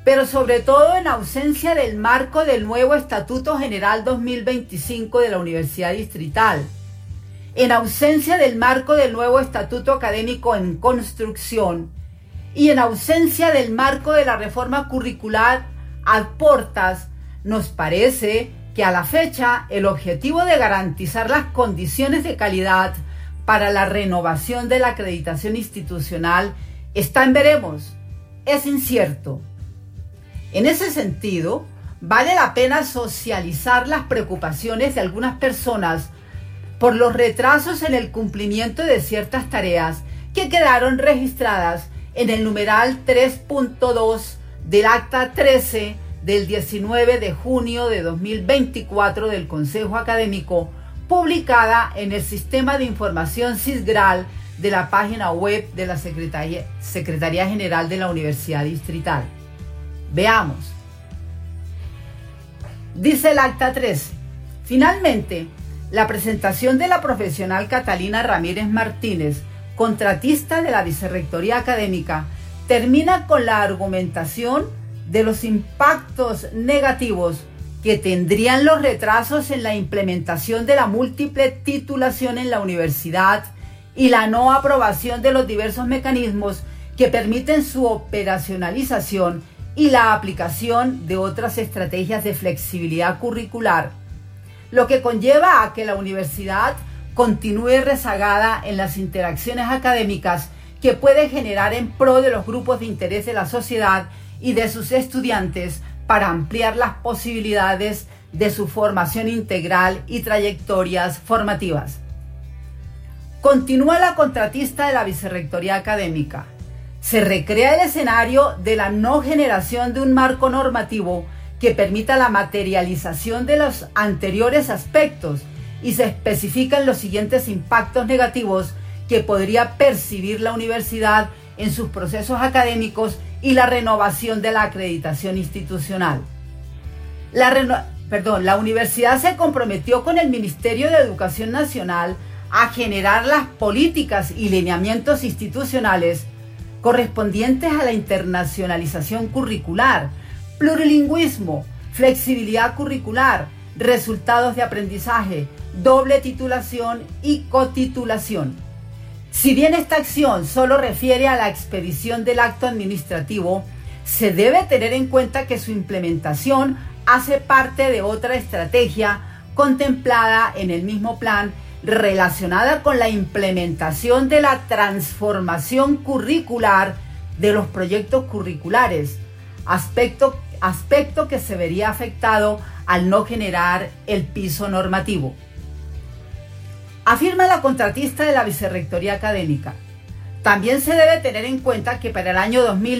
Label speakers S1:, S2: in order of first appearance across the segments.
S1: pero sobre todo en ausencia del marco del nuevo Estatuto General 2025 de la Universidad Distrital, en ausencia del marco del nuevo Estatuto Académico en construcción y en ausencia del marco de la reforma curricular ad portas, nos parece que a la fecha el objetivo de garantizar las condiciones de calidad para la renovación de la acreditación institucional está en veremos, es incierto. En ese sentido, vale la pena socializar las preocupaciones de algunas personas por los retrasos en el cumplimiento de ciertas tareas que quedaron registradas en el numeral 3.2 del Acta 13 del 19 de junio de 2024 del Consejo Académico, publicada en el Sistema de Información SISGRAL de la página web de la Secretaría General de la Universidad Distrital. Veamos. Dice el Acta 13. Finalmente, la presentación de la profesional Catalina Ramírez Martínez, contratista de la Vicerrectoría Académica, termina con la argumentación de los impactos negativos que tendrían los retrasos en la implementación de la múltiple titulación en la universidad y la no aprobación de los diversos mecanismos que permiten su operacionalización y la aplicación de otras estrategias de flexibilidad curricular, lo que conlleva a que la universidad continúe rezagada en las interacciones académicas que puede generar en pro de los grupos de interés de la sociedad y de sus estudiantes para ampliar las posibilidades de su formación integral y trayectorias formativas. Continúa la contratista de la Vicerrectoría Académica. Se recrea el escenario de la no generación de un marco normativo que permita la materialización de los anteriores aspectos y se especifican los siguientes impactos negativos que podría percibir la universidad en sus procesos académicos y la renovación de la acreditación institucional. La universidad se comprometió con el Ministerio de Educación Nacional a generar las políticas y lineamientos institucionales correspondientes a la internacionalización curricular, plurilingüismo, flexibilidad curricular, resultados de aprendizaje, doble titulación y cotitulación. Si bien esta acción solo refiere a la expedición del acto administrativo, se debe tener en cuenta que su implementación hace parte de otra estrategia contemplada en el mismo plan relacionada con la implementación de la transformación curricular de los proyectos curriculares, aspecto que se vería afectado al no generar el piso normativo. Afirma la contratista de la Vicerrectoría Académica. También se debe tener en cuenta que para el año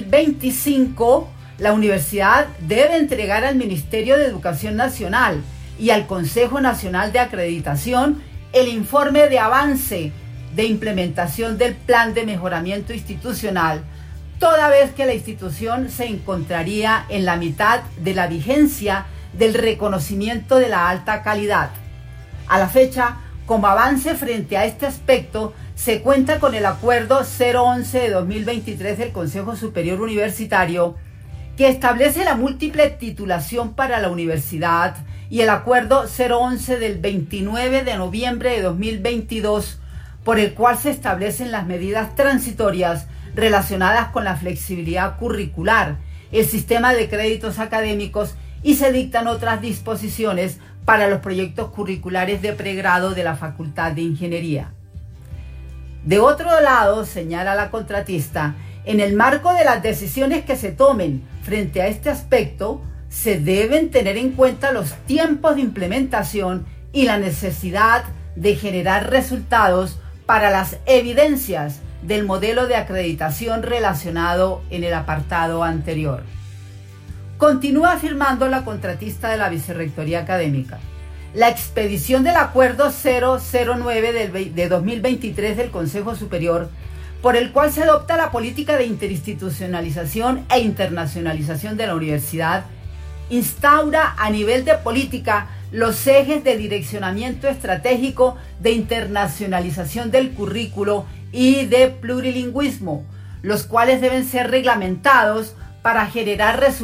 S1: 2025 la universidad debe entregar al Ministerio de Educación Nacional y al Consejo Nacional de Acreditación el informe de avance de implementación del Plan de Mejoramiento Institucional, toda vez que la institución se encontraría en la mitad de la vigencia del reconocimiento de la alta calidad. A la fecha, como avance frente a este aspecto, se cuenta con el Acuerdo 011 de 2023 del Consejo Superior Universitario, que establece la múltiple titulación para la universidad, y el Acuerdo 011 del 29 de noviembre de 2022, por el cual se establecen las medidas transitorias relacionadas con la flexibilidad curricular, el sistema de créditos académicos y se dictan otras disposiciones para los proyectos curriculares de pregrado de la Facultad de Ingeniería. De otro lado, señala la contratista, en el marco de las decisiones que se tomen frente a este aspecto, se deben tener en cuenta los tiempos de implementación y la necesidad de generar resultados para las evidencias del modelo de acreditación relacionado en el apartado anterior. Continúa afirmando la contratista de la Vicerrectoría Académica. La expedición del Acuerdo 009 de 2023 del Consejo Superior, por el cual se adopta la política de interinstitucionalización e internacionalización de la universidad, instaura a nivel de política los ejes de direccionamiento estratégico de internacionalización del currículo y de plurilingüismo, los cuales deben ser reglamentados para generar resultados